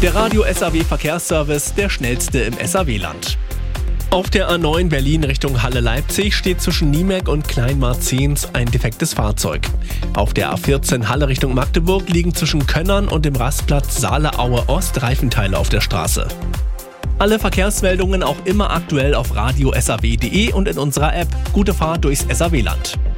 Der Radio SAW Verkehrsservice, der schnellste im SAW-Land. Auf der A9 Berlin Richtung Halle-Leipzig steht zwischen Niemerk und Kleinmarzens ein defektes Fahrzeug. Auf der A14 Halle Richtung Magdeburg liegen zwischen Könnern und dem Rastplatz Saale-Aue Ost Reifenteile auf der Straße. Alle Verkehrsmeldungen auch immer aktuell auf radio-saw.de und in unserer App. Gute Fahrt durchs SAW-Land.